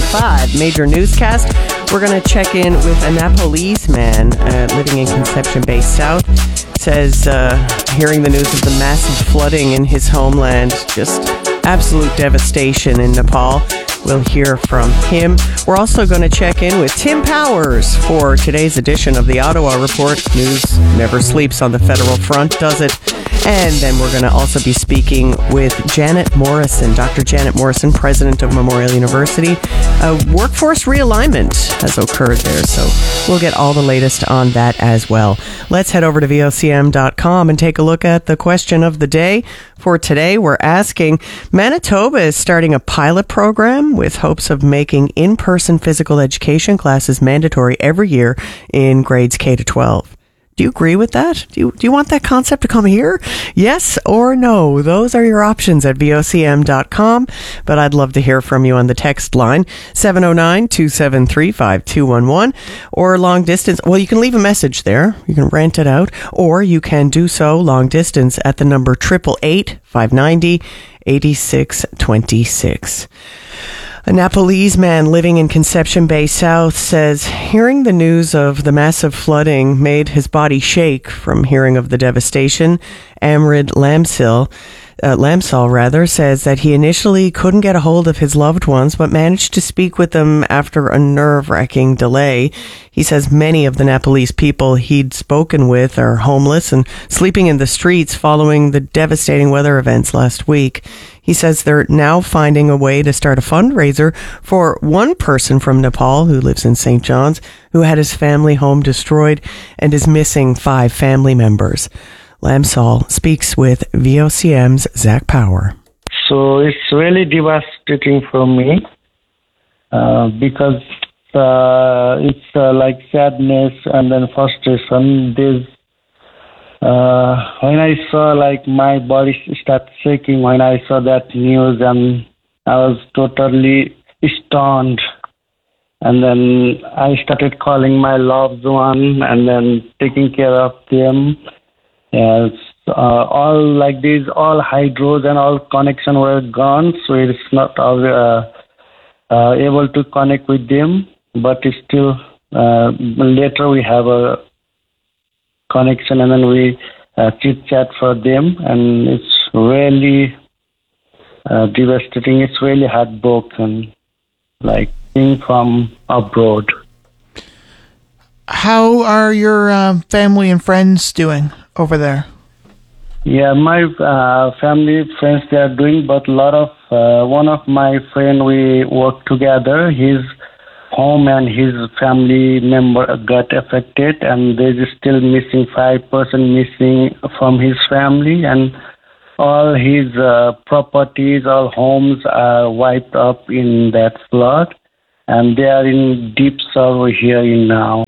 5 major newscast. We're going to check in with a Nepalese man living in Conception Bay South. Says hearing the news of the massive flooding in his homeland, just absolute devastation in Nepal. We'll hear from him. We're also going to check in with Tim Powers for today's edition of the Ottawa Report. News never sleeps on the federal front, does it? And then we're going to also be speaking with Janet Morrison, Dr. Janet Morrison, president of Memorial University. Workforce realignment has occurred there, so we'll get all the latest on that as well. Let's head over to VOCM.com and take a look at the question of the day. For today, we're asking, Manitoba is starting a pilot program with hopes of making in-person physical education classes mandatory every year in grades K to 12. Do you agree with that? Do you want that concept to come here? Yes or no? Those are your options at VOCM.com. But I'd love to hear from you on the text line, 709-273-5211, or long distance. Well, you can leave a message there. You can rant it out, or you can do so long distance at the number 888-590-8626. A Nepalese man living in Conception Bay South says hearing the news of the massive flooding made his body shake from hearing of the devastation. Amrid Lamsal says that he initially couldn't get a hold of his loved ones, but managed to speak with them after a nerve-wracking delay. He says many of the Nepalese people he'd spoken with are homeless and sleeping in the streets following the devastating weather events last week. He says they're now finding a way to start a fundraiser for one person from Nepal who lives in St. John's who had his family home destroyed and is missing 5 family members. Lamsal speaks with VOCM's Zach Power. So it's really devastating for me because it's like sadness and then frustration. When I saw like my body start shaking when I saw that news, and I was totally stunned. And then I started calling my loved one and then taking care of them. Yes, all like these, all hydros and all connection were gone, so it's not able to connect with them. But it's still later we have a connection, and then we chit chat for them, and it's really devastating. It's really heartbroken, like being from abroad. How are your family and friends doing over there? Yeah, my family, friends, they are doing, but a lot of, one of my friend, we work together, his home and his family member got affected, and there's still missing 5% missing from his family, and all his properties, all homes are wiped up in that flood, and they are in deep sorrow here now.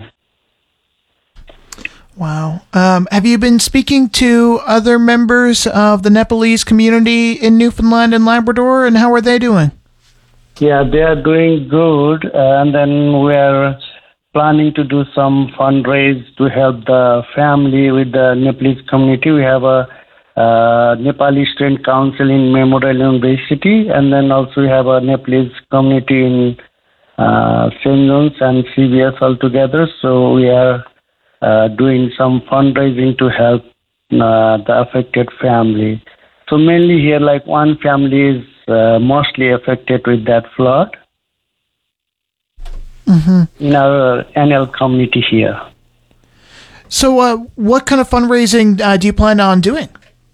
Wow. Have you been speaking to other members of the Nepalese community in Newfoundland and Labrador, and how are they doing? Yeah, they are doing good, and then we're planning to do some fundraise to help the family with the Nepalese community. We have a Nepali Student Council in Memorial University, and then also we have a Nepalese community in St. John's and CBS all together. So we are doing some fundraising to help the affected family. So mainly here, like one family is mostly affected with that flood in our NL community here. So what kind of fundraising do you plan on doing?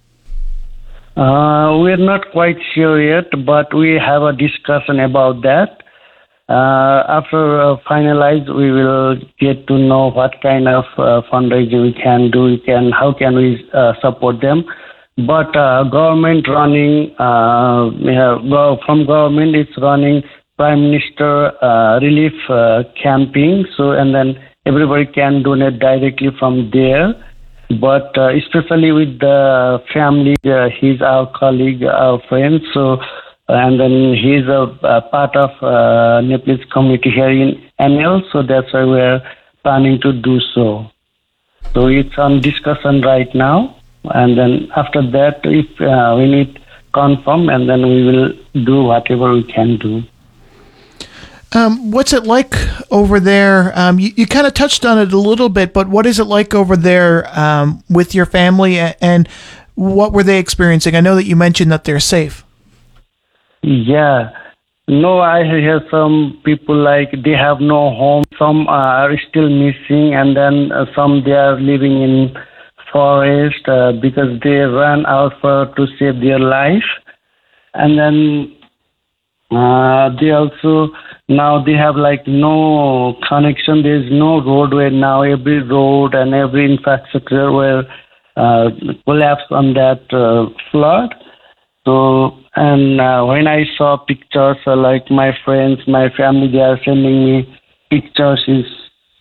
We're not quite sure yet, but we have a discussion about that. After finalize, we will get to know what kind of fundraising we can do. How can we support them? But government running, from government it's running Prime Minister relief camping. So and then everybody can donate directly from there. But especially with the family, he's our colleague, our friend. So. And then he's a part of Nepalese community here in NL, so that's why we're planning to do so. So it's on discussion right now, and then after that, if we need confirm, and then we will do whatever we can do. What's it like over there? You kind of touched on it a little bit, but what is it like over there with your family, and what were they experiencing? I know that you mentioned that they're safe. Yeah. No, I hear some people like they have no home. Some are still missing, and then some they are living in forest because they ran out to save their life. And then they also now they have like no connection. There's no roadway now. Every road and every infrastructure were collapsed on that flood. So, and when I saw pictures, like my friends, my family, they are sending me pictures. It's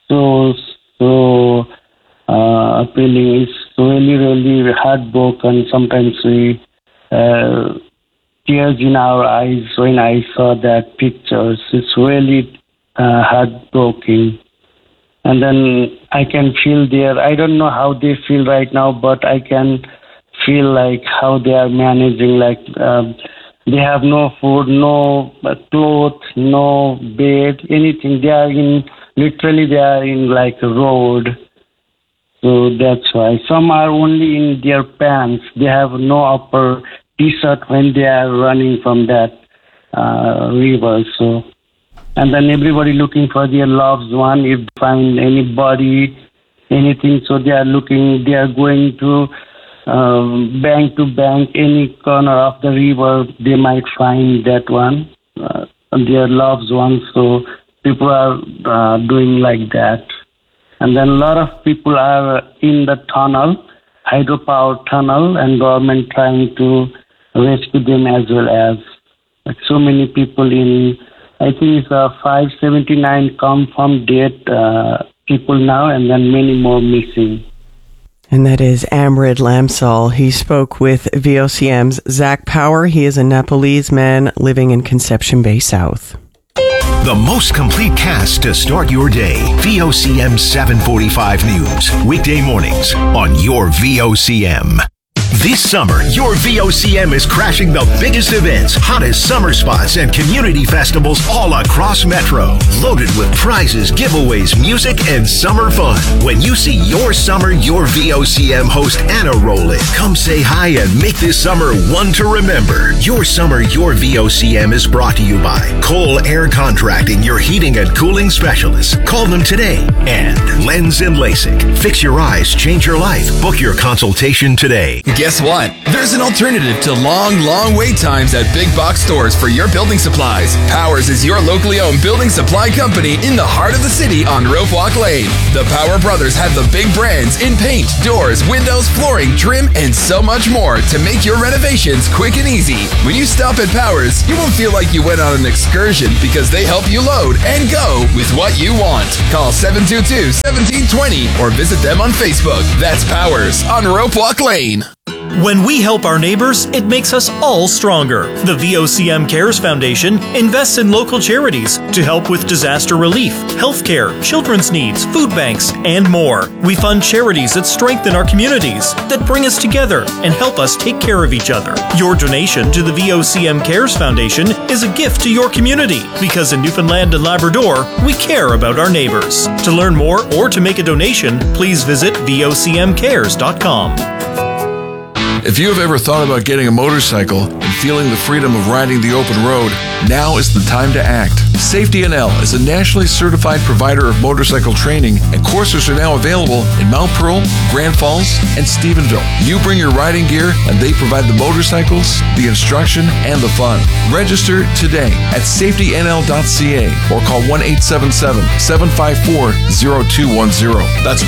so appealing. It's really, really heartbroken. Sometimes we tears in our eyes when I saw that pictures. It's really heartbroken. And then I can feel I don't know how they feel right now, but I can feel like how they are managing, like they have no food, no clothes, no bed, anything. They are in like a road. So that's why. Some are only in their pants. They have no upper T-shirt when they are running from that river. So, and then everybody looking for their loved one. If they find anybody, anything, so they are going to bank, any corner of the river, they might find that one, their loved ones. So people are doing like that. And then a lot of people are in the tunnel, hydropower tunnel, and government trying to rescue them as well as. Like so many people I think it's 579 confirmed dead people now, and then many more missing. And that is Amrid Lamsal. He spoke with VOCM's Zach Power. He is a Nepalese man living in Conception Bay South. The most complete cast to start your day. VOCM 745 News. Weekday mornings on your VOCM. This summer, your VOCM is crashing the biggest events, hottest summer spots, and community festivals all across Metro. Loaded with prizes, giveaways, music, and summer fun. When you see your summer, your VOCM host Anna roll in. Come say hi and make this summer one to remember. Your summer, your VOCM is brought to you by Cole Air Contracting, your heating and cooling specialists. Call them today. And Lens and LASIK. Fix your eyes, change your life. Book your consultation today. Guess what? There's an alternative to long wait times at big box stores for your building supplies. Powers is your locally owned building supply company in the heart of the city on Rope Walk Lane. The Power Brothers have the big brands in paint, doors, windows, flooring, trim, and so much more to make your renovations quick and easy. When you stop at Powers, you won't feel like you went on an excursion because they help you load and go with what you want. Call 722-1720 or visit them on Facebook. That's Powers on Rope Walk Lane. When we help our neighbors, it makes us all stronger. The VOCM Cares Foundation invests in local charities to help with disaster relief, healthcare, children's needs, food banks, and more. We fund charities that strengthen our communities, that bring us together and help us take care of each other. Your donation to the VOCM Cares Foundation is a gift to your community, because in Newfoundland and Labrador, we care about our neighbors. To learn more or to make a donation, please visit vocmcares.com. If you have ever thought about getting a motorcycle and feeling the freedom of riding the open road, now is the time to act. Safety NL is a nationally certified provider of motorcycle training, and courses are now available in Mount Pearl, Grand Falls, and Stephenville. You bring your riding gear, and they provide the motorcycles, the instruction, and the fun. Register today at safetynl.ca or call 1-877-754-0210. That's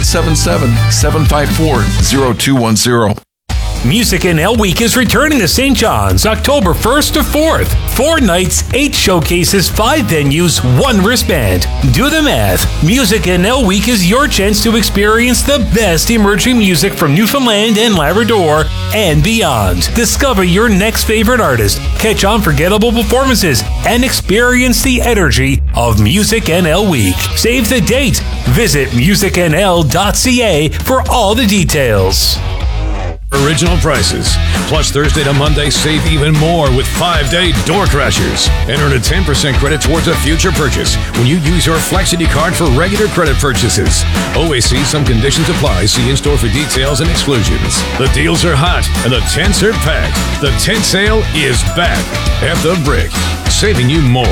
1-877-754-0210. Music NL Week is returning to St. John's October 1st to 4th. 4 nights, 8 showcases, 5 venues, 1 wristband. Do the math. Music NL Week is your chance to experience the best emerging music from Newfoundland and Labrador and beyond. Discover your next favorite artist, catch unforgettable performances, and experience the energy of Music NL Week. Save the date. Visit musicnl.ca for all the details. Original prices. Plus, Thursday to Monday, save even more with 5-day door crashers. And earn a 10% credit towards a future purchase when you use your Flexity card for regular credit purchases. OAC, some conditions apply. See in-store for details and exclusions. The deals are hot and the tents are packed. The tent sale is back at the Brick, saving you more.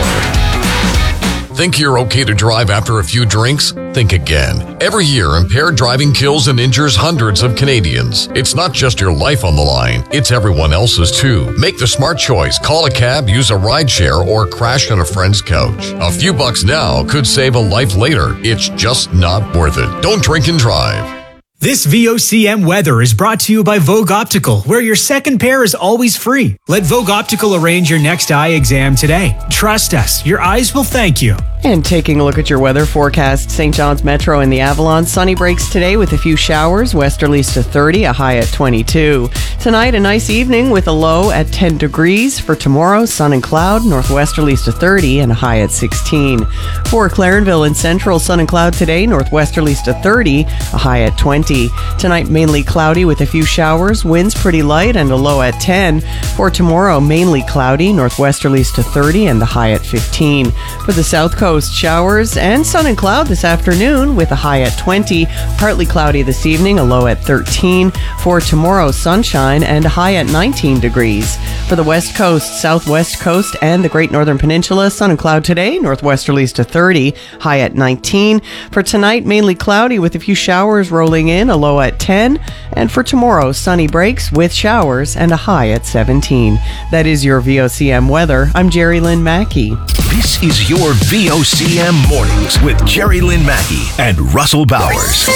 Think you're okay to drive after a few drinks? Think again. Every year, impaired driving kills and injures hundreds of Canadians. It's not just your life on the line, it's everyone else's too. Make the smart choice. Call a cab, use a rideshare, or crash on a friend's couch. A few bucks now could save a life later. It's just not worth it. Don't drink and drive. This VOCM weather is brought to you by Vogue Optical, where your second pair is always free. Let Vogue Optical arrange your next eye exam today. Trust us, your eyes will thank you. And taking a look at your weather forecast, St. John's Metro and the Avalon, sunny breaks today with a few showers, westerlies to 30, a high at 22. Tonight, a nice evening with a low at 10 degrees. For tomorrow, sun and cloud, northwesterlies to 30 and a high at 16. For Clarenville and Central, sun and cloud today, northwesterlies to 30, a high at 20. Tonight, mainly cloudy with a few showers, winds pretty light and a low at 10. For tomorrow, mainly cloudy, northwesterlies to 30 and the high at 15. For the South Coast, showers and sun and cloud this afternoon with a high at 20. Partly cloudy this evening, a low at 13. For tomorrow, sunshine and a high at 19 degrees. For the West Coast, Southwest Coast, and the Great Northern Peninsula, sun and cloud today, northwesterlies to 30, high at 19. For tonight, mainly cloudy with a few showers rolling in, a low at 10. And for tomorrow, sunny breaks with showers and a high at 17. That is your VOCM weather. I'm Jerry Lynn Mackey. This is your VOCM Mornings with Jerry Lynn Mackey and Russell Bowers.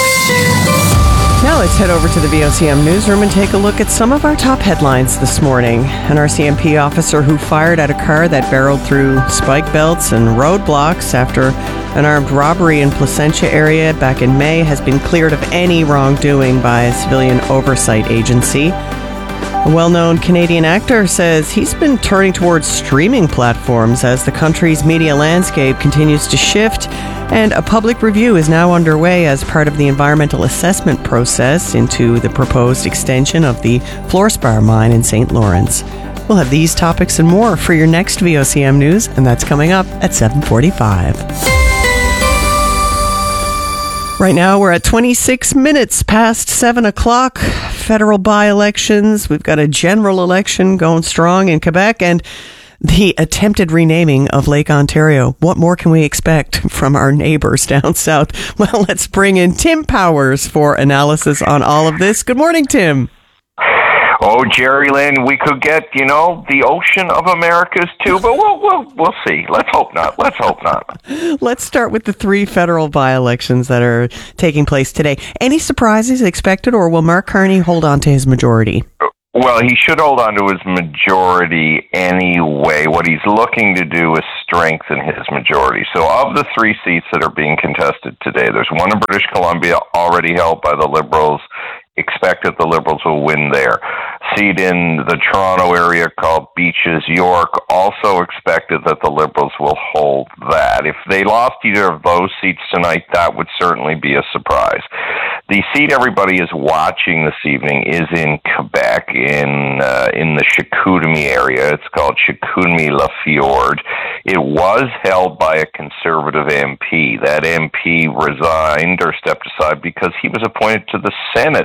Now let's head over to the VOCM newsroom and take a look at some of our top headlines this morning. An RCMP officer who fired at a car that barreled through spike belts and roadblocks after an armed robbery in Placentia area back in May has been cleared of any wrongdoing by a civilian oversight agency. A well-known Canadian actor says he's been turning towards streaming platforms as the country's media landscape continues to shift, and a public review is now underway as part of the environmental assessment process into the proposed extension of the fluorspar mine in St. Lawrence. We'll have these topics and more for your next VOCM News, and that's coming up at 7:45. Right now, we're at 26 minutes past 7 o'clock. Federal by-elections. We've got a general election going strong in Quebec and the attempted renaming of Lake Ontario. What more can we expect from our neighbors down south? Well, let's bring in Tim Powers for analysis on all of this. Good morning, Tim. Oh, Jerry Lynn, we could get, the ocean of Americas too, but we'll see. Let's hope not. Let's start with the 3 federal by-elections that are taking place today. Any surprises expected, or will Mark Carney hold on to his majority? Well, he should hold on to his majority anyway. What he's looking to do is strengthen his majority. So of the 3 seats that are being contested today, there's one in British Columbia already held by the Liberals. Expect that the Liberals will win there. Seat in the Toronto area called Beaches, York, also expected that the Liberals will hold that. If they lost either of those seats tonight, that would certainly be a surprise. The seat everybody is watching this evening is in Quebec, in the Chicoutimi area. It's called Chicoutimi-La-Fjord. It was held by a Conservative MP. That MP resigned or stepped aside because he was appointed to the Senate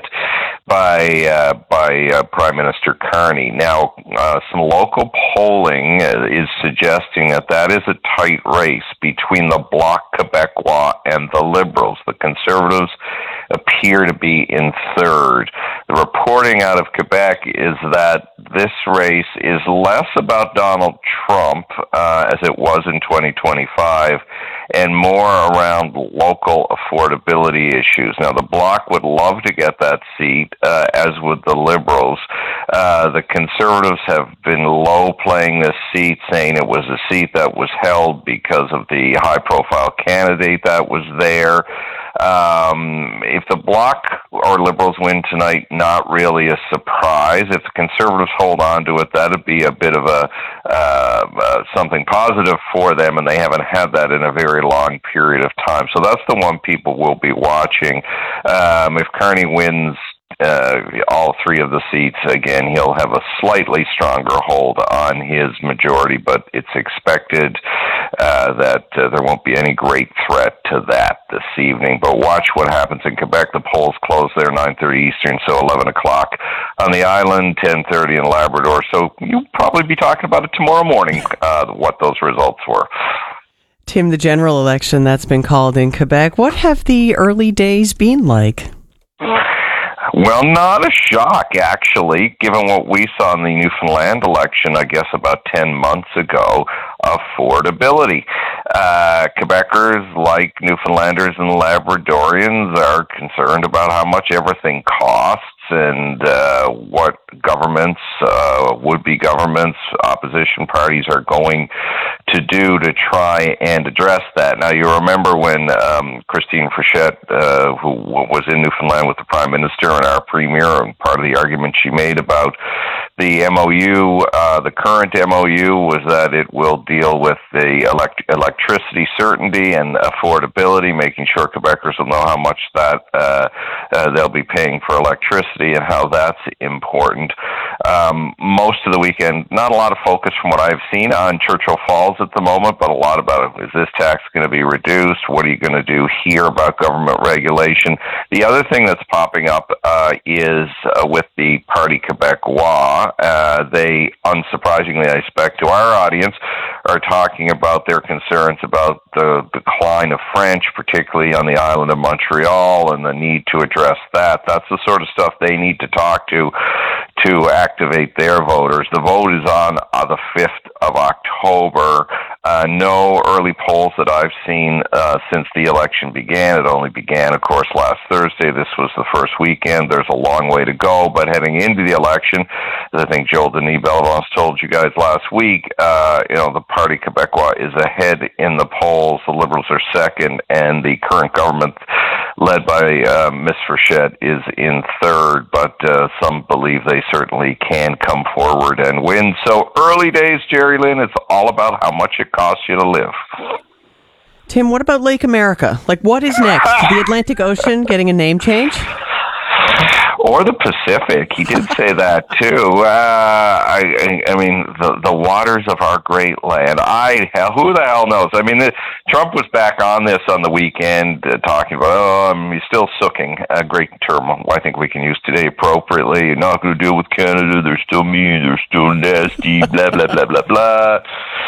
by Prime Minister Carney. Now, some local polling is suggesting that is a tight race between the Bloc Québécois and the Liberals. The Conservatives appear to be in third. The reporting out of Quebec is that this race is less about Donald Trump, as it was in 2025, and more around local affordability issues. Now, the Bloc would love to get that seat, as would the Liberals. The Conservatives have been low-playing this seat, saying it was a seat that was held because of the high-profile candidate that was there. If the Bloc or Liberals win tonight, not really a surprise. If the Conservatives hold on to it, that'd be a bit of a something positive for them, and they haven't had that in a very long period of time. So that's the one people will be watching. If Carney wins all three of the seats, again, he'll have a slightly stronger hold on his majority, but it's expected that there won't be any great threat to that this evening. But watch what happens in Quebec. The polls close there 9:30 Eastern, so 11 o'clock on the island, 10:30 in Labrador. So you'll probably be talking about it tomorrow morning, what those results were. Tim, the general election that's been called in Quebec, what have the early days been like? Well, not a shock, actually, given what we saw in the Newfoundland election, I guess, about 10 months ago. Affordability. Quebecers, like Newfoundlanders and Labradorians, are concerned about how much everything costs and what governments, would-be governments, opposition parties are going to do to try and address that. Now, you remember when Christine Frechette, who was in Newfoundland with the Prime Minister and our Premier, and part of the argument she made about the MOU, the current MOU, was that it will deal with the electricity certainty and affordability, making sure Quebecers will know how much that they'll be paying for electricity and how that's important. Most of the weekend, not a lot of focus from what I've seen on Churchill Falls at the moment, but a lot about, is this tax going to be reduced? What are you going to do here about government regulation? The other thing that's popping up is with the Parti Québécois. They, unsurprisingly, I expect, to our audience, are talking about their concerns about the decline of French, particularly on the island of Montreal, and the need to address that. That's the sort of stuff they need to talk to activate their voters. The vote is on the 5th of October. No early polls that I've seen since the election began. It only began, of course, last Thursday. This was the first weekend. There's a long way to go, but heading into the election, as I think Joel Denis Bellevance told you guys last week, the Parti Québécois is ahead in the polls. The Liberals are second, and the current government, led by Ms. Frechette, is in third, but some believe they certainly can come forward and win. So early days, Jerry Lynn, it's all about how much it costs you to live. Tim, what about Lake America? Like, what is next? The Atlantic Ocean getting a name change? Or the Pacific. He did say that, too. I mean, the waters of our great land. Who the hell knows? I mean, Trump was back on this on the weekend, talking about, he's still sooking, a great term I think we can use today appropriately. You're not going to deal with Canada. They're still mean. They're still nasty, blah, blah, blah, blah, blah.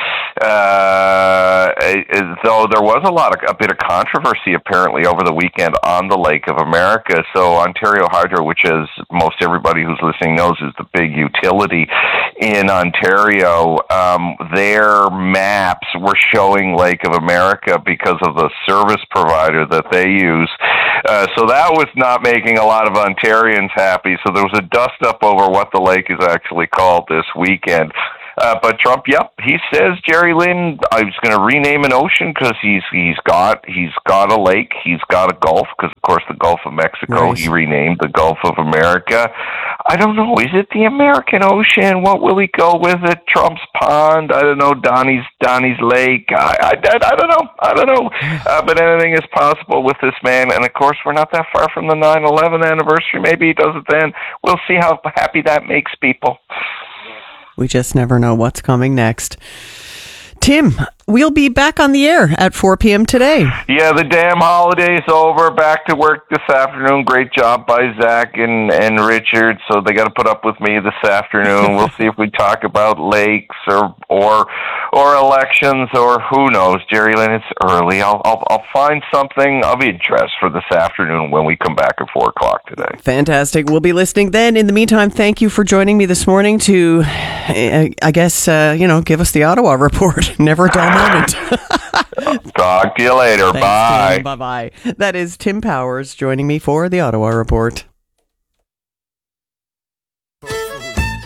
Though there was a bit of controversy apparently over the weekend on the Lake of America. So Ontario Hydro, which as most everybody who's listening knows is the big utility in Ontario, their maps were showing Lake of America because of the service provider that they use. So that was not making a lot of Ontarians happy. So there was a dust-up over what the lake is actually called this weekend. But Trump, he says, Jerry Lynn, I was going to rename an ocean because he's got a lake, he's got a Gulf, because of course the Gulf of Mexico, He renamed the Gulf of America. I don't know, is it the American Ocean? What will he go with it? Trump's Pond? I don't know, Donnie's Lake? I don't know. But anything is possible with this man, and of course we're not that far from the 9/11 anniversary. Maybe he does it then. We'll see how happy that makes people. We just never know what's coming next. Tim, we'll be back on the air at 4 p.m. today. Yeah, the damn holiday's over. Back to work this afternoon. Great job by Zach and Richard. So they got to put up with me this afternoon. We'll see if we talk about lakes or elections or who knows. Jerry Lynn, it's early. I'll find something of interest for this afternoon when we come back at 4 o'clock today. Fantastic. We'll be listening then. In the meantime, thank you for joining me this morning to, I guess, give us the Ottawa report. Never a dull moment. Talk to you later. Thanks, Bye. Tim. Bye-bye. That is Tim Powers joining me for the Ottawa report.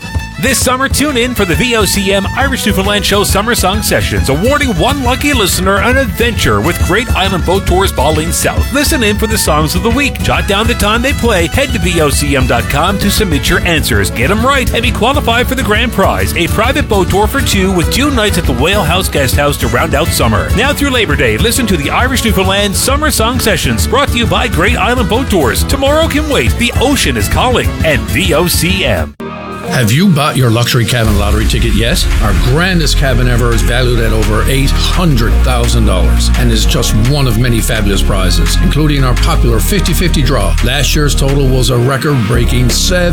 This summer, tune in for the VOCM Irish Newfoundland Show Summer Song Sessions, awarding one lucky listener an adventure with Great Island Boat Tours Ballin South. Listen in for the songs of the week. Jot down the time they play. Head to VOCM.com to submit your answers. Get them right and be qualified for the grand prize, a private boat tour for two with 2 nights at the Whale House Guest House to round out summer. Now through Labor Day, listen to the Irish Newfoundland Summer Song Sessions, brought to you by Great Island Boat Tours. Tomorrow can wait. The ocean is calling. And VOCM. Have you bought your luxury cabin lottery ticket yet? Our grandest cabin ever is valued at over $800,000 and is just one of many fabulous prizes, including our popular 50-50 draw. Last year's total was a record-breaking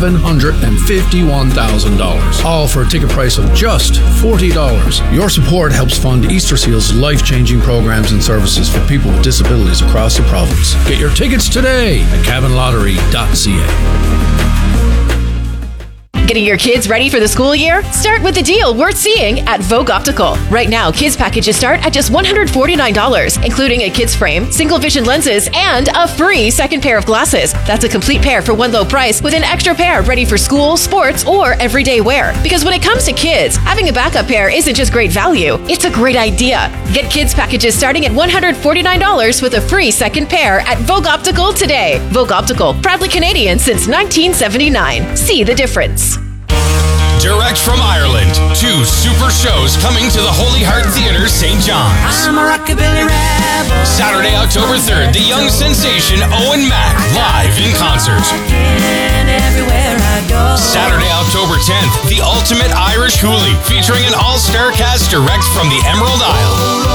$751,000, all for a ticket price of just $40. Your support helps fund Easter Seal's life-changing programs and services for people with disabilities across the province. Get your tickets today at cabinlottery.ca. Getting your kids ready for the school year? Start with a deal worth seeing at Vogue Optical. Right now, kids packages start at just $149, including a kids frame, single vision lenses, and a free second pair of glasses. That's a complete pair for one low price with an extra pair ready for school, sports, or everyday wear. Because when it comes to kids, having a backup pair isn't just great value, it's a great idea. Get kids packages starting at $149 with a free second pair at Vogue Optical today. Vogue Optical, proudly Canadian since 1979. See the difference. Direct from Ireland, 2 super shows coming to the Holy Heart Theatre, St. John's. I'm a rockabilly rebel. Saturday, October 3rd, the young sensation Owen Mack live in concert. Saturday, October 10th, the ultimate Irish Hoolie, featuring an all-star cast direct from the Emerald Isle.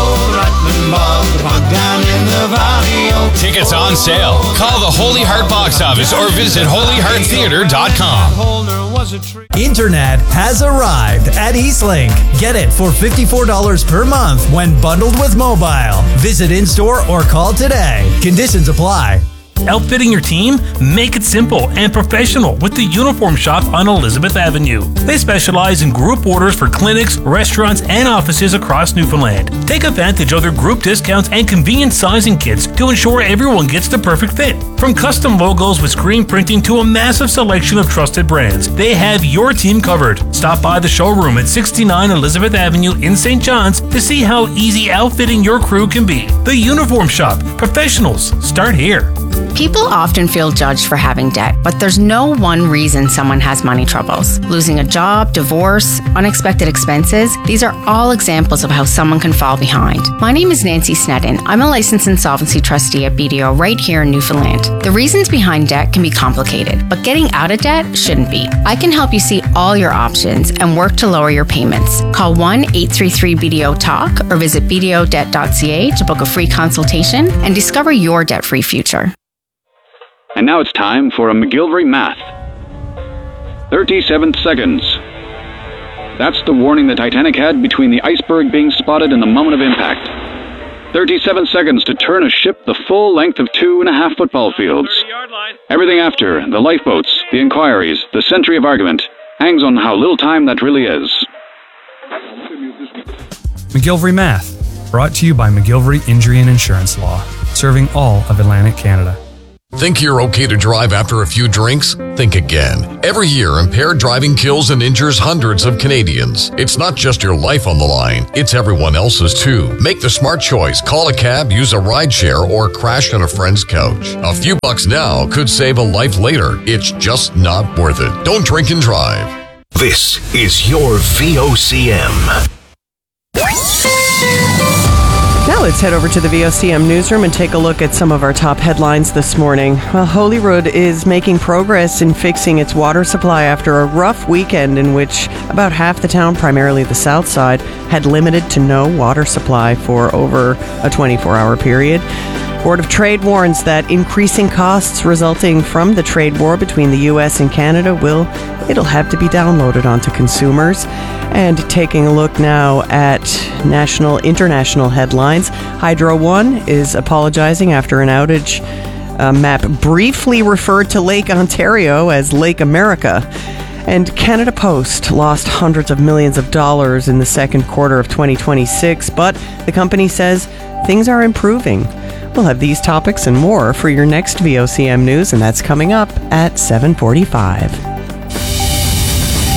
Tickets on sale. Call the Holy Heart box office or visit holyhearttheatre.com. Internet has arrived at Eastlink. Get it for $54 per month when bundled with mobile. Visit in-store or call today. Conditions apply. Outfitting your team? Make it simple and professional with the Uniform Shop on Elizabeth Avenue. They specialize in group orders for clinics, restaurants, and offices across Newfoundland. Take advantage of their group discounts and convenient sizing kits to ensure everyone gets the perfect fit. From custom logos with screen printing to a massive selection of trusted brands, they have your team covered. Stop by the showroom at 69 Elizabeth Avenue in St. John's to see how easy outfitting your crew can be. The Uniform Shop. Professionals start here. People often feel judged for having debt, but there's no one reason someone has money troubles. Losing a job, divorce, unexpected expenses, these are all examples of how someone can fall behind. My name is Nancy Snedden. I'm a licensed insolvency trustee at BDO right here in Newfoundland. The reasons behind debt can be complicated, but getting out of debt shouldn't be. I can help you see all your options and work to lower your payments. Call 1-833-BDO-TALK or visit bdodebt.ca to book a free consultation and discover your debt-free future. And now it's time for a McGilvery Math. 37 seconds. That's the warning the Titanic had between the iceberg being spotted and the moment of impact. 37 seconds to turn a ship the full length of 2.5 football fields. Everything after, the lifeboats, the inquiries, the century of argument, hangs on how little time that really is. McGilvery Math, brought to you by McGilvery Injury and Insurance Law, serving all of Atlantic Canada. Think you're okay to drive after a few drinks? Think again. Every year, impaired driving kills and injures hundreds of Canadians. It's not just your life on the line, it's everyone else's too. Make the smart choice. Call a cab, use a rideshare, or crash on a friend's couch. A few bucks now could save a life later. It's just not worth it. Don't drink and drive. This is your VOCM. Now let's head over to the VOCM newsroom and take a look at some of our top headlines this morning. Well, Holyrood is making progress in fixing its water supply after a rough weekend in which about half the town, primarily the south side, had limited to no water supply for over a 24-hour period. Board of Trade warns that increasing costs resulting from the trade war between the U.S. and Canada it'll have to be downloaded onto consumers. And taking a look now at international headlines, Hydro One is apologizing after an outage. MAP briefly referred to Lake Ontario as Lake America. And Canada Post lost hundreds of millions of dollars in the second quarter of 2026, but the company says things are improving. We'll have these topics and more for your next VOCM news, and that's coming up at 7:45.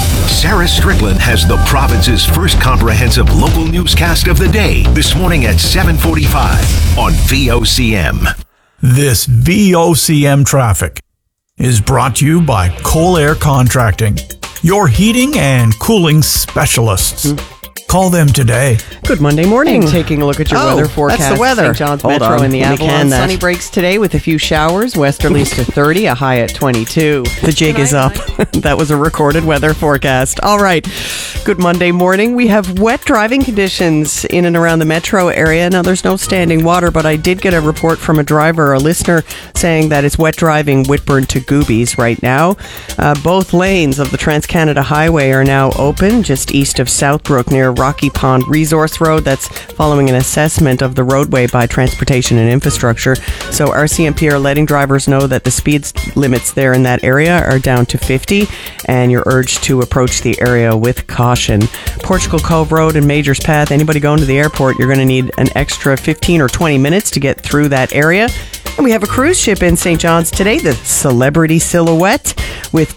Sarah Strickland has the province's first comprehensive local newscast of the day this morning at 7:45 on VOCM. This VOCM traffic is brought to you by Coal Air Contracting, your heating and cooling specialists. Call them today. Good Monday morning. Taking a look at your weather forecast. That's the weather. St. John's Hold Metro on. and the Let me Avalon. can that. Sunny breaks today with a few showers. Westerlies to 30, a high at 22. The jig is up. That was a recorded weather forecast. All right. Good Monday morning. We have wet driving conditions in and around the metro area. Now, there's no standing water, but I did get a report from a driver, a listener, saying that it's wet driving Whitburn to Goobies right now. Both lanes of the Trans-Canada Highway are now open, just east of Southbrook near Rocky Pond Resource Road. That's following an assessment of the roadway by Transportation and Infrastructure. So RCMP are letting drivers know that the speed limits there in that area are down to 50, and you're urged to approach the area with caution. Portugal Cove Road and Majors Path, anybody going to the airport, you're going to need an extra 15 or 20 minutes to get through that area. And we have a cruise ship in St. John's today, the Celebrity Silhouette, with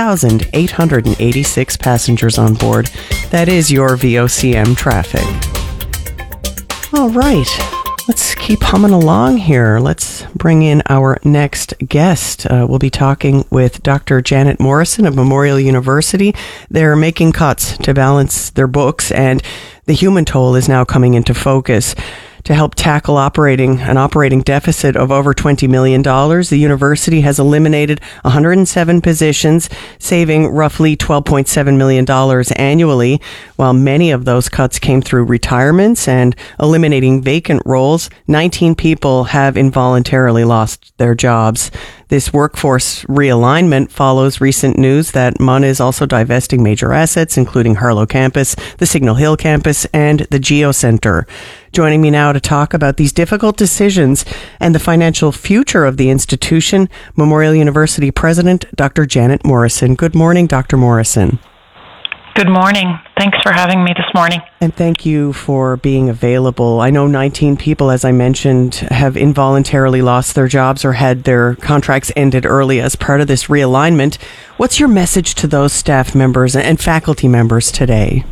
2,886 passengers on board. That is your VOCM traffic. All right, let's keep humming along here. Let's bring in our next guest. We'll be talking with Dr. Janet Morrison of Memorial University. They're making cuts to balance their books, and the human toll is now coming into focus. To help tackle an operating deficit of over $20 million, the university has eliminated 107 positions, saving roughly $12.7 million annually. While many of those cuts came through retirements and eliminating vacant roles, 19 people have involuntarily lost their jobs. This workforce realignment follows recent news that MUN is also divesting major assets, including Harlow Campus, the Signal Hill Campus, and the Geo Center. Joining me now to talk about these difficult decisions and the financial future of the institution, Memorial University President Dr. Janet Morrison. Good morning, Dr. Morrison. Good morning. Thanks for having me this morning. And thank you for being available. I know 19 people, as I mentioned, have involuntarily lost their jobs or had their contracts ended early as part of this realignment. What's your message to those staff members and faculty members today?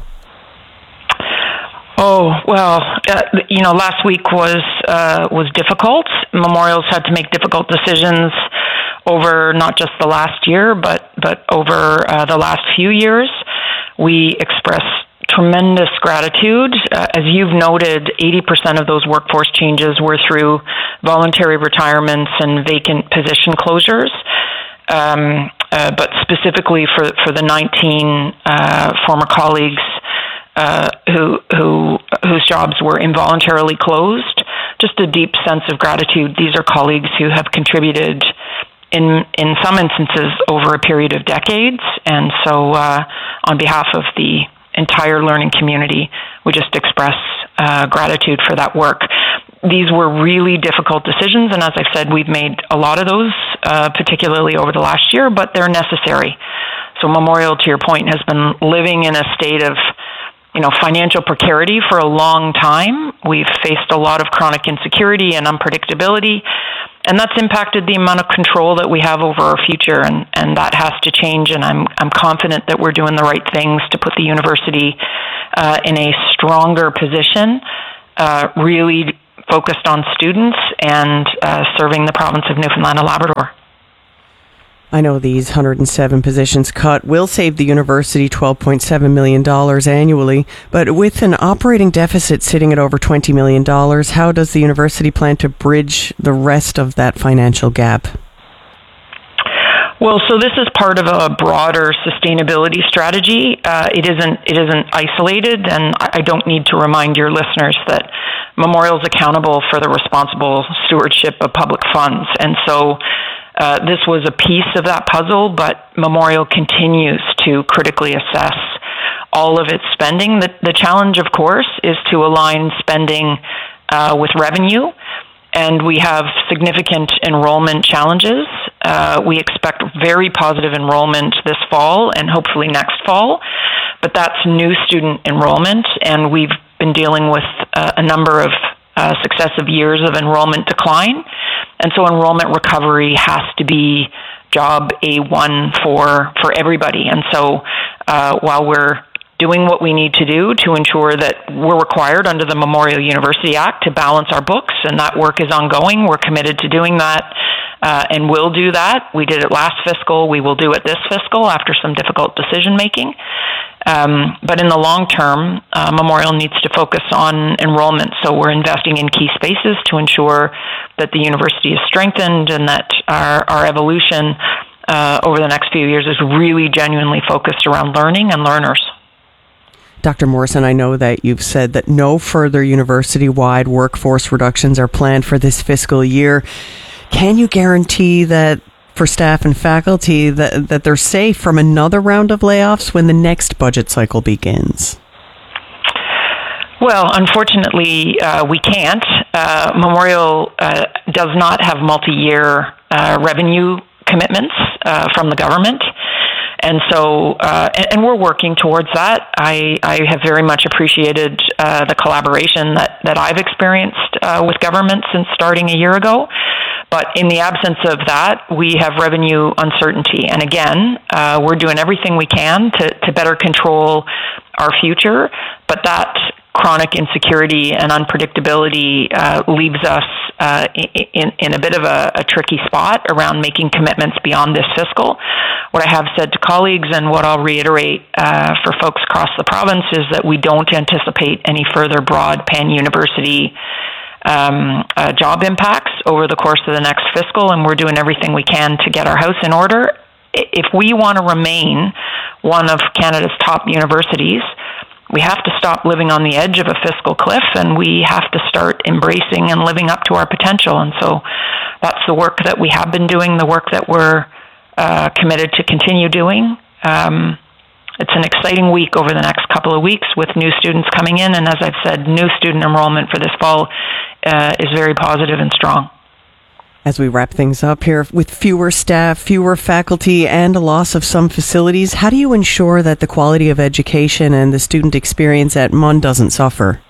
Oh, well, last week was difficult. Memorials had to make difficult decisions over not just the last year, but over the last few years. We express tremendous gratitude. As you've noted, 80% of those workforce changes were through voluntary retirements and vacant position closures. But specifically for the 19 former colleagues whose jobs were involuntarily closed, just a deep sense of gratitude. These are colleagues who have contributed in some instances over a period of decades, and so on behalf of the entire learning community, we just express gratitude for that work. These were really difficult decisions, and as I've said, we've made a lot of those, particularly over the last year, but they're necessary. So Memorial, to your point, has been living in a state of financial precarity for a long time. We've faced a lot of chronic insecurity and unpredictability, and that's impacted the amount of control that we have over our future, and that has to change, and I'm confident that we're doing the right things to put the university in a stronger position, really focused on students and serving the province of Newfoundland and Labrador. I know these 107 positions cut will save the university $12.7 million annually, but with an operating deficit sitting at over $20 million, how does the university plan to bridge the rest of that financial gap? Well, so this is part of a broader sustainability strategy. It isn't isolated, and I don't need to remind your listeners that Memorial is accountable for the responsible stewardship of public funds, and so this was a piece of that puzzle, but Memorial continues to critically assess all of its spending. The challenge, of course, is to align spending with revenue, and we have significant enrollment challenges. We expect very positive enrollment this fall and hopefully next fall, but that's new student enrollment, and we've been dealing with a number of successive years of enrollment decline. And so enrollment recovery has to be job A1 for everybody. And so while we're doing what we need to do to ensure that we're required under the Memorial University Act to balance our books, and that work is ongoing. We're committed to doing that, and will do that. We did it last fiscal. We will do it this fiscal after some difficult decision making. But in the long term, Memorial needs to focus on enrollment. So we're investing in key spaces to ensure that the university is strengthened and that our evolution over the next few years is really genuinely focused around learning and learners. Dr. Morrison, I know that you've said that no further university-wide workforce reductions are planned for this fiscal year. Can you guarantee that for staff and faculty that they're safe from another round of layoffs when the next budget cycle begins? Well, unfortunately, we can't. Memorial does not have multi-year revenue commitments from the government. And so, and we're working towards that. I have very much appreciated the collaboration that I've experienced with government since starting a year ago. But in the absence of that, we have revenue uncertainty. And again, we're doing everything we can to better control our future. But that chronic insecurity and unpredictability leaves us in a bit of a tricky spot around making commitments beyond this fiscal. What I have said to colleagues and what I'll reiterate for folks across the province is that we don't anticipate any further broad pan-university job impacts over the course of the next fiscal, and we're doing everything we can to get our house in order. If we want to remain one of Canada's top universities, we have to stop living on the edge of a fiscal cliff, and we have to start embracing and living up to our potential. And so that's the work that we have been doing, the work that we're committed to continue doing. It's an exciting week over the next couple of weeks with new students coming in, and as I've said, new student enrollment for this fall is very positive and strong. As we wrap things up here, with fewer staff, fewer faculty, and a loss of some facilities, how do you ensure that the quality of education and the student experience at MUN doesn't suffer?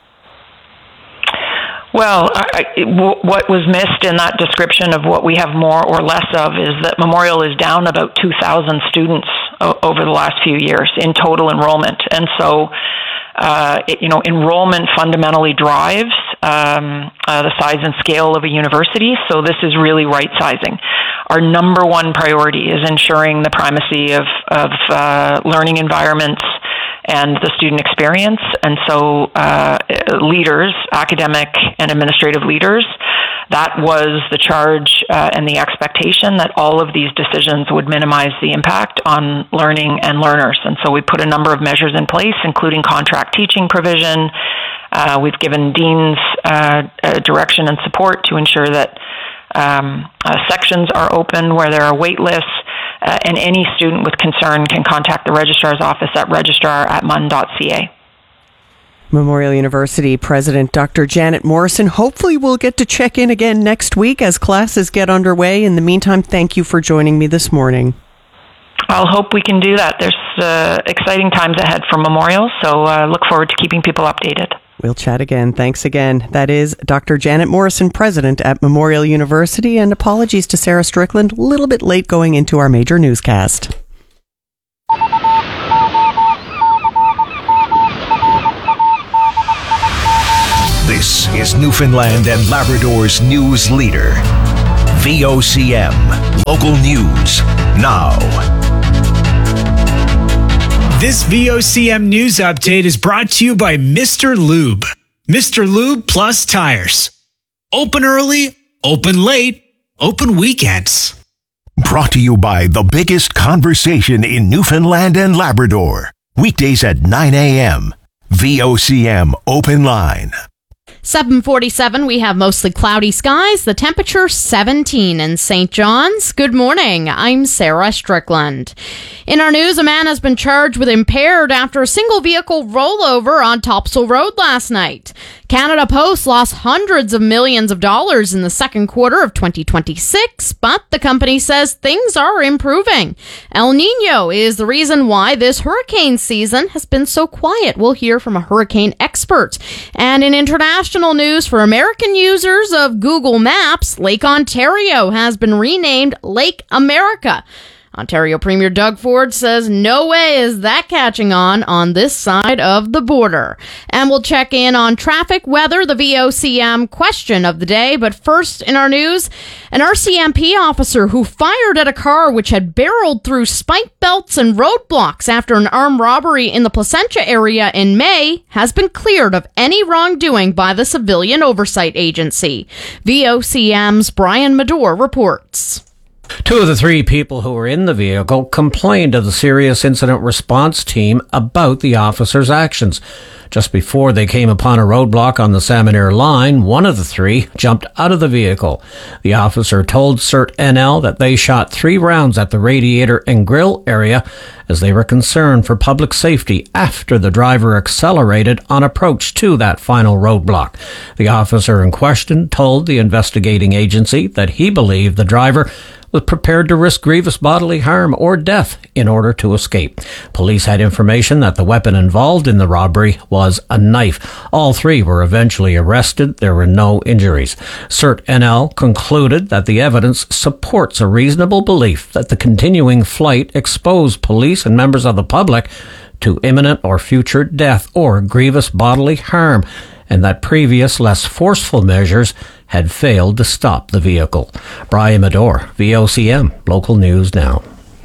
Well, what was missed in that description of what we have more or less of is that Memorial is down about 2,000 students over the last few years in total enrollment. And so, enrollment fundamentally drives the size and scale of a university. So this is really right-sizing. Our number one priority is ensuring the primacy of learning environments and the student experience. And so leaders, academic and administrative leaders, that was the charge and the expectation that all of these decisions would minimize the impact on learning and learners. And so we put a number of measures in place, including contract teaching provision. We've given deans direction and support to ensure that sections are open where there are wait lists, and any student with concern can contact the registrar's office at registrar@mun.ca. Memorial University President Dr. Janet Morrison. Hopefully we'll get to check in again next week as classes get underway. In the meantime, thank you for joining me this morning. I'll hope we can do that. There's exciting times ahead for Memorial, so look forward to keeping people updated. We'll chat again. Thanks again. That is Dr. Janet Morrison, President at Memorial University, and apologies to Sarah Strickland, a little bit late going into our major newscast. This is Newfoundland and Labrador's news leader. VOCM. Local news now. This VOCM news update is brought to you by Mr. Lube. Mr. Lube Plus Tires. Open early, open late, open weekends. Brought to you by the biggest conversation in Newfoundland and Labrador. Weekdays at 9 a.m. VOCM Open Line. 7:47, we have mostly cloudy skies. The temperature 17 in St. John's. Good morning. I'm Sarah Strickland. In our news, a man has been charged with impaired after a single vehicle rollover on Topsail Road last night. Canada Post lost hundreds of millions of dollars in the second quarter of 2026, but the company says things are improving. El Nino is the reason why this hurricane season has been so quiet. We'll hear from a hurricane expert. And in international news, for American users of Google Maps, Lake Ontario has been renamed Lake America. Ontario Premier Doug Ford says no way is that catching on this side of the border. And we'll check in on traffic, weather, the VOCM question of the day. But first in our news, an RCMP officer who fired at a car which had barreled through spike belts and roadblocks after an armed robbery in the Placentia area in May has been cleared of any wrongdoing by the Civilian Oversight Agency. VOCM's Brian Medore reports. 2 of the 3 people who were in the vehicle complained to the Serious Incident Response Team about the officer's actions. Just before they came upon a roadblock on the Salmon line, one of the 3 jumped out of the vehicle. The officer told CERT NL that they shot 3 rounds at the radiator and grill area as they were concerned for public safety after the driver accelerated on approach to that final roadblock. The officer in question told the investigating agency that he believed the driver was prepared to risk grievous bodily harm or death in order to escape. Police had information that the weapon involved in the robbery was a knife. All 3 were eventually arrested. There were no injuries. CERT NL concluded that the evidence supports a reasonable belief that the continuing flight exposed police and members of the public to imminent or future death or grievous bodily harm, and that previous, less forceful measures had failed to stop the vehicle. Brian Medore, VOCM, Local News Now.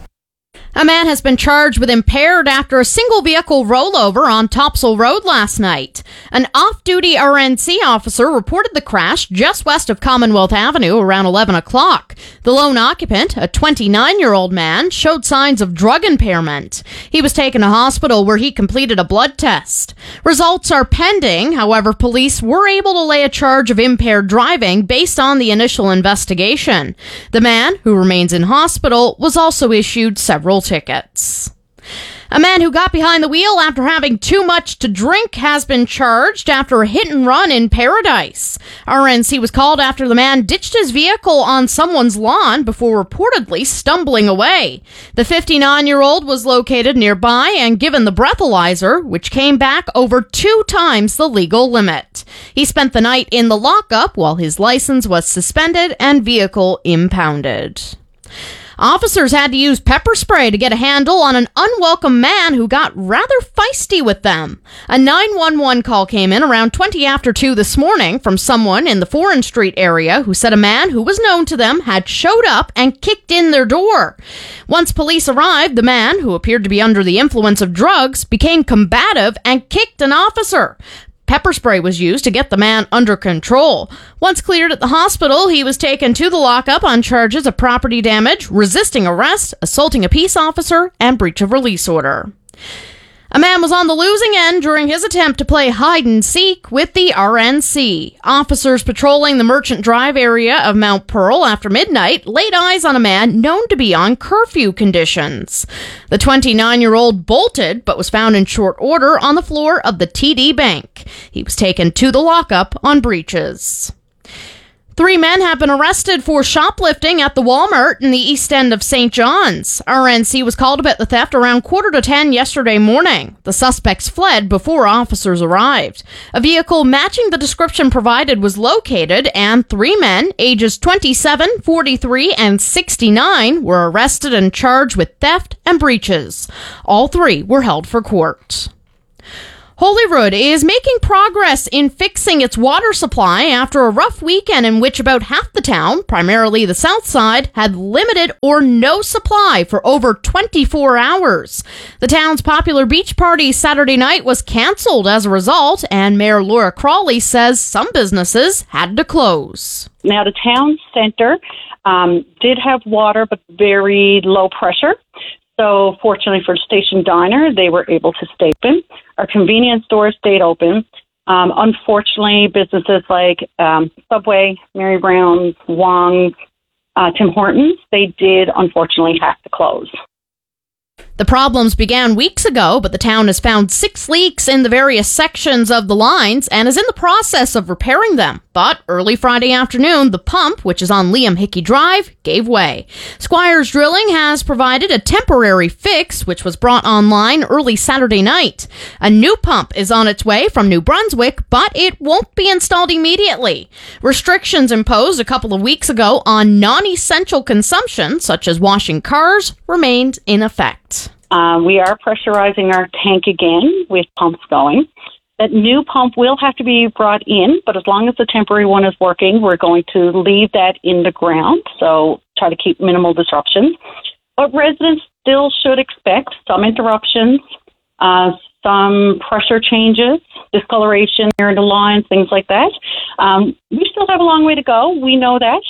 A man has been charged with impaired after a single vehicle rollover on Topsail Road last night. An off-duty RNC officer reported the crash just west of Commonwealth Avenue around 11 o'clock. The lone occupant, a 29-year-old man, showed signs of drug impairment. He was taken to hospital where he completed a blood test. Results are pending. However, police were able to lay a charge of impaired driving based on the initial investigation. The man, who remains in hospital, was also issued several tickets. A man who got behind the wheel after having too much to drink has been charged after a hit and run in Paradise. RNC was called after the man ditched his vehicle on someone's lawn before reportedly stumbling away. The 59-year-old was located nearby and given the breathalyzer, which came back over 2 times the legal limit. He spent the night in the lockup while his license was suspended and vehicle impounded. Officers had to use pepper spray to get a handle on an unwelcome man who got rather feisty with them. A 911 call came in around 20 after 2 this morning from someone in the Foreign Street area who said a man who was known to them had showed up and kicked in their door. Once police arrived, the man, who appeared to be under the influence of drugs, became combative and kicked an officer. Pepper spray was used to get the man under control. Once cleared at the hospital, he was taken to the lockup on charges of property damage, resisting arrest, assaulting a peace officer, and breach of release order. A man was on the losing end during his attempt to play hide-and-seek with the RNC. Officers patrolling the Merchant Drive area of Mount Pearl after midnight laid eyes on a man known to be on curfew conditions. The 29-year-old bolted, but was found in short order on the floor of the TD Bank. He was taken to the lockup on breaches. 3 men have been arrested for shoplifting at the Walmart in the east end of St. John's. RNC was called about the theft around 9:45 yesterday morning. The suspects fled before officers arrived. A vehicle matching the description provided was located, and 3 men, ages 27, 43, and 69, were arrested and charged with theft and breaches. All 3 were held for court. Holyrood is making progress in fixing its water supply after a rough weekend in which about half the town, primarily the south side, had limited or no supply for over 24 hours. The town's popular beach party Saturday night was cancelled as a result, and Mayor Laura Crawley says some businesses had to close. Now, the town centre did have water, but very low pressure. So fortunately for the Station Diner, they were able to stay open. Our convenience stores stayed open. Unfortunately, businesses like Subway, Mary Brown's, Wong's, Tim Hortons, they did unfortunately have to close. The problems began weeks ago, but the town has found 6 leaks in the various sections of the lines and is in the process of repairing them. But early Friday afternoon, the pump, which is on Liam Hickey Drive, gave way. Squires Drilling has provided a temporary fix, which was brought online early Saturday night. A new pump is on its way from New Brunswick, but it won't be installed immediately. Restrictions imposed a couple of weeks ago on non-essential consumption, such as washing cars, remained in effect. We are pressurizing our tank again with pumps going. That new pump will have to be brought in, but as long as the temporary one is working, we're going to leave that in the ground, so try to keep minimal disruptions. But residents still should expect some interruptions, some pressure changes, discoloration near the lines, things like that. We still have a long way to go. We know that.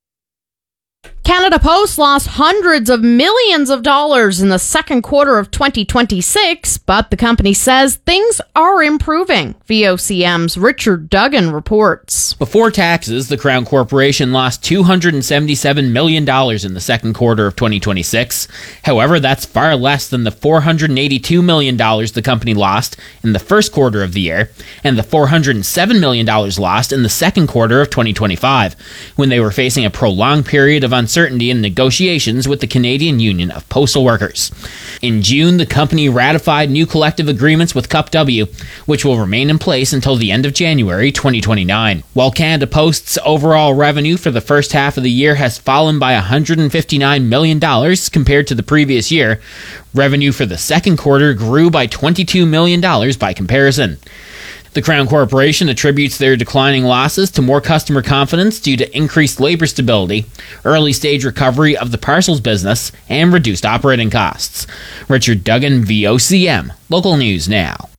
Canada Post lost hundreds of millions of dollars in the second quarter of 2026, but the company says things are improving. VOCM's Richard Duggan reports. Before taxes, the Crown Corporation lost $277 million in the second quarter of 2026. However, that's far less than the $482 million the company lost in the first quarter of the year, and the $407 million lost in the second quarter of 2025, when they were facing a prolonged period of uncertainty in negotiations with the Canadian Union of Postal Workers. In June, the company ratified new collective agreements with CUP W, which will remain in place until the end of January 2029. While Canada Post's overall revenue for the first half of the year has fallen by $159 million compared to the previous year, revenue for the second quarter grew by $22 million by comparison. The Crown Corporation attributes their declining losses to more customer confidence due to increased labor stability, early stage recovery of the parcels business, and reduced operating costs. Richard Duggan, VOCM, Local News Now.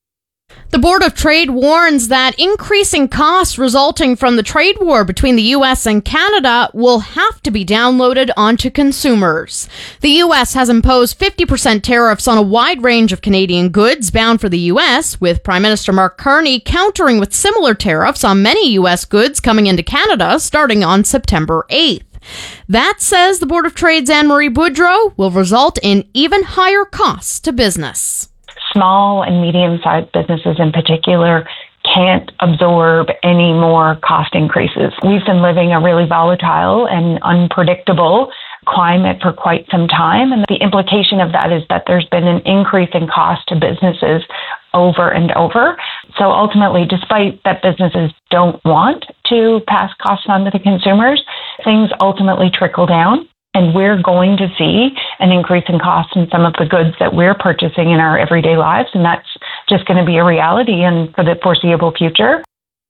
The Board of Trade warns that increasing costs resulting from the trade war between the U.S. and Canada will have to be downloaded onto consumers. The U.S. has imposed 50% tariffs on a wide range of Canadian goods bound for the U.S., with Prime Minister Mark Carney countering with similar tariffs on many U.S. goods coming into Canada starting on September 8th. That, says the Board of Trade's Anne-Marie Boudreau, will result in even higher costs to business. Small and medium-sized businesses in particular can't absorb any more cost increases. We've been living a really volatile and unpredictable climate for quite some time, and the implication of that is that there's been an increase in cost to businesses over and over. So ultimately, despite that businesses don't want to pass costs on to the consumers, things ultimately trickle down. And we're going to see an increase in cost in some of the goods that we're purchasing in our everyday lives. And that's just going to be a reality and for the foreseeable future.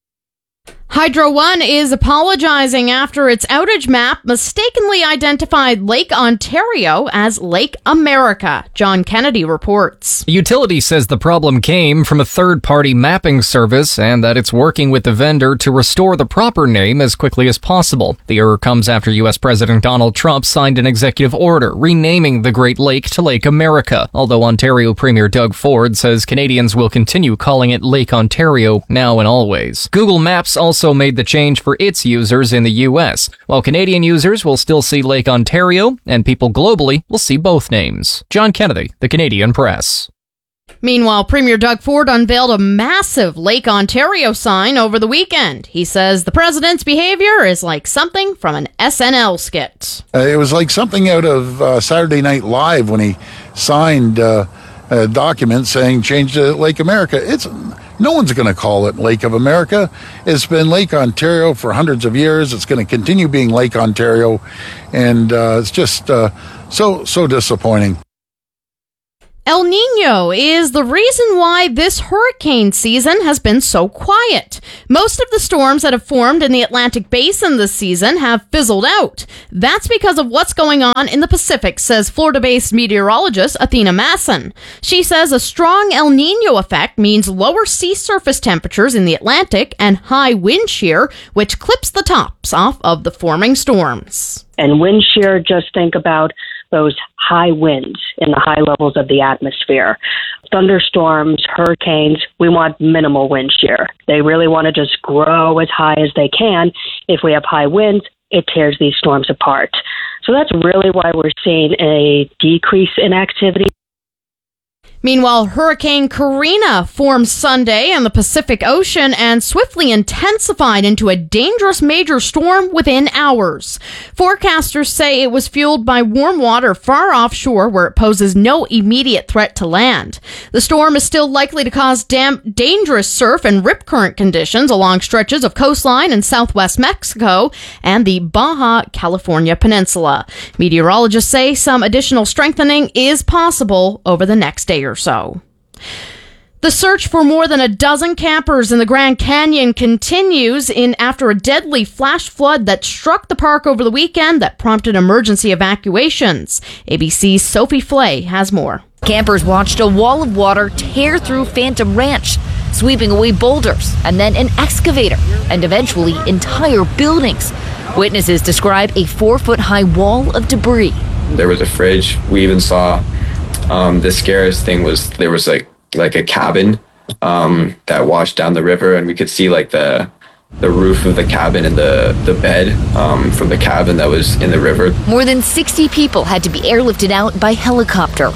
Hydro One is apologizing after its outage map mistakenly identified Lake Ontario as Lake America. John Kennedy reports. The utility says the problem came from a third-party mapping service and that it's working with the vendor to restore the proper name as quickly as possible. The error comes after U.S. President Donald Trump signed an executive order renaming the Great Lake to Lake America, although Ontario Premier Doug Ford says Canadians will continue calling it Lake Ontario now and always. Google Maps also made the change for its users in the U.S., while Canadian users will still see Lake Ontario, and people globally will see both names. John Kennedy, The Canadian Press. Meanwhile, Premier Doug Ford unveiled a massive Lake Ontario sign over the weekend. He says the president's behavior is like something from an SNL skit. It was like something out of Saturday Night Live when he signed a document saying change to Lake America. No one's going to call it Lake of America. It's been Lake Ontario for hundreds of years. It's going to continue being Lake Ontario. And it's just so disappointing. El Nino is the reason why this hurricane season has been so quiet. Most of the storms that have formed in the Atlantic Basin this season have fizzled out. That's because of what's going on in the Pacific, says Florida-based meteorologist Athena Masson. She says a strong El Nino effect means lower sea surface temperatures in the Atlantic and high wind shear, which clips the tops off of the forming storms. And wind shear, just think about those high winds in the high levels of the atmosphere. Thunderstorms, hurricanes, we want minimal wind shear. They really want to just grow as high as they can. If we have high winds, it tears these storms apart. So that's really why we're seeing a decrease in activity. Meanwhile, Hurricane Karina formed Sunday in the Pacific Ocean and swiftly intensified into a dangerous major storm within hours. Forecasters say it was fueled by warm water far offshore where it poses no immediate threat to land. The storm is still likely to cause dangerous surf and rip current conditions along stretches of coastline in southwest Mexico and the Baja California Peninsula. Meteorologists say some additional strengthening is possible over the next day or so. The search for more than a dozen campers in the Grand Canyon continues after a deadly flash flood that struck the park over the weekend that prompted emergency evacuations. ABC's Sophie Flay has more. Campers watched a wall of water tear through Phantom Ranch, sweeping away boulders and then an excavator and eventually entire buildings. Witnesses describe a 4-foot-high wall of debris. There was a fridge. We even saw the scariest thing was there was like a cabin that washed down the river, and we could see like the roof of the cabin and the bed from the cabin that was in the river. More than 60 people had to be airlifted out by helicopter.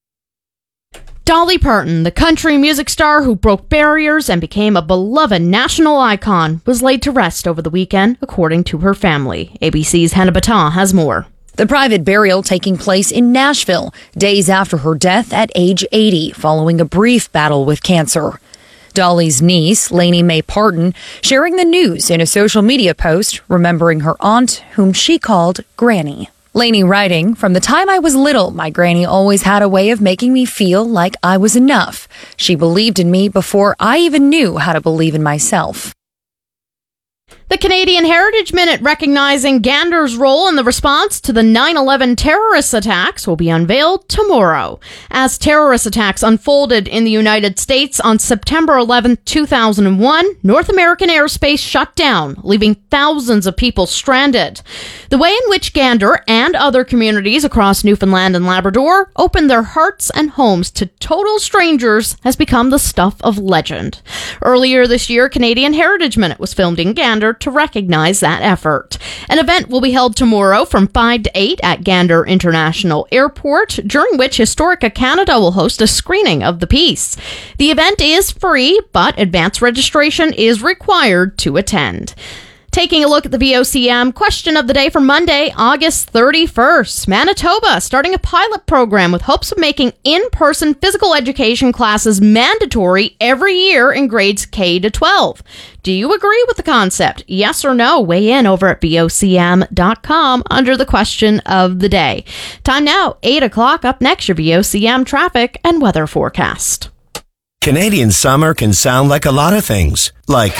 Dolly Parton, the country music star who broke barriers and became a beloved national icon, was laid to rest over the weekend, according to her family. ABC's Hannah Baton has more. The private burial taking place in Nashville, days after her death at age 80, following a brief battle with cancer. Dolly's niece, Lainey Mae Parton, sharing the news in a social media post, remembering her aunt, whom she called Granny. Lainey writing, "From the time I was little, my granny always had a way of making me feel like I was enough. She believed in me before I even knew how to believe in myself." The Canadian Heritage Minute recognizing Gander's role in the response to the 9/11 terrorist attacks will be unveiled tomorrow. As terrorist attacks unfolded in the United States on September 11, 2001, North American airspace shut down, leaving thousands of people stranded. The way in which Gander and other communities across Newfoundland and Labrador opened their hearts and homes to total strangers has become the stuff of legend. Earlier this year, Canadian Heritage Minute was filmed in Gander to recognize that effort. An event will be held tomorrow from 5 to 8 at Gander International Airport, during which Historica Canada will host a screening of the piece. The event is free, but advance registration is required to attend. Taking a look at the VOCM question of the day for Monday, August 31st. Manitoba starting a pilot program with hopes of making in-person physical education classes mandatory every year in grades K to 12. Do you agree with the concept? Yes or no? Weigh in over at VOCM.com under the question of the day. Time now, 8 o'clock. Up next, your VOCM traffic and weather forecast. Canadian summer can sound like a lot of things, like...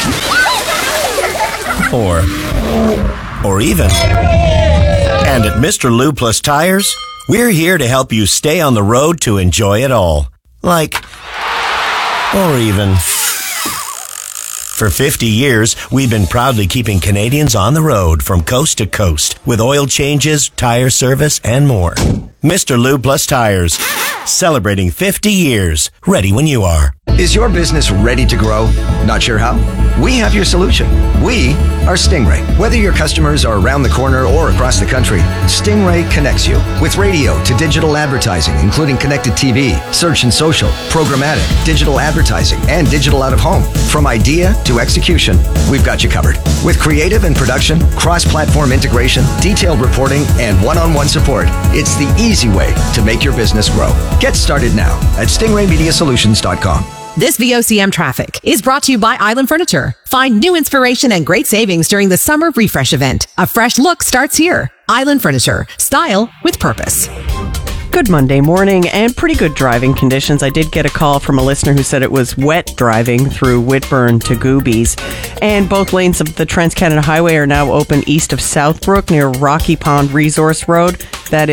or even. And at Mr. Lube Plus Tires, we're here to help you stay on the road to enjoy it all. Like, or even. For 50 years, we've been proudly keeping Canadians on the road from coast to coast with oil changes, tire service, and more. Mr. Lube Plus Tires, celebrating 50 years. Ready when you are. Is your business ready to grow? Not sure how? We have your solution. We are Stingray. Whether your customers are around the corner or across the country, Stingray connects you with radio to digital advertising, including connected TV, search and social, programmatic, digital advertising, and digital out of home. From idea to execution, we've got you covered. With creative and production, cross-platform integration, detailed reporting, and one-on-one support, it's the easy way to make your business grow. Get started now at stingraymediasolutions.com. This VOCM traffic is brought to you by Island Furniture. Find new inspiration and great savings during the Summer Refresh event. A fresh look starts here. Island Furniture. Style with purpose. Good Monday morning and pretty good driving conditions. I did get a call from a listener who said it was wet driving through Whitburn to Goobies. And both lanes of the Trans-Canada Highway are now open east of Southbrook near Rocky Pond Resource Road. That